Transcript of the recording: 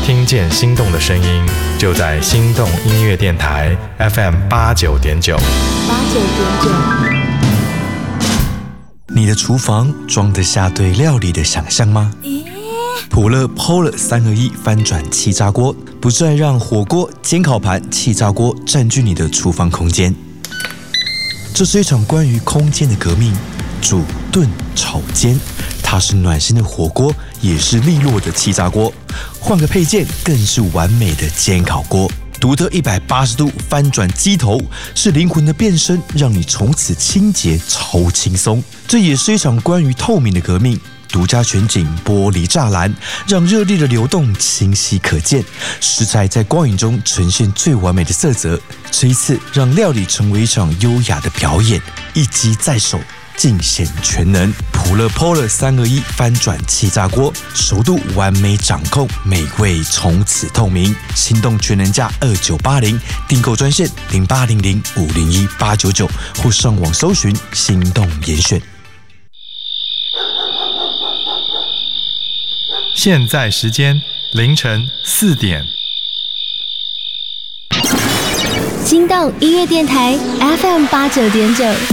听见心动的声音，就在心动音乐电台 FM89.9。 你的厨房装得下对料理的想象吗？普乐 Polar 3合1翻转气炸锅，不再让火锅、煎烤盘、气炸锅占据你的厨房空间。这是一场关于空间的革命，煮、炖、炒、煎，它是暖心的火锅，也是利落的气炸锅。换个配件，更是完美的煎烤锅。独特180度翻转机头，是灵魂的变身，让你从此清洁超轻松。这也是一场关于透明的革命。独家全景玻璃栅栏，让热力的流动清晰可见，食材在光影中呈现最完美的色泽。这一次，让料理成为一场优雅的表演，一击在手，尽显全能。普乐 Polar 3合1翻转气炸锅，熟度完美掌控，美味从此透明。心动全能价2980，订购专线0800501899，或上网搜寻心动严选。 现在时间凌晨4点。 心动音乐电台 FM89.9。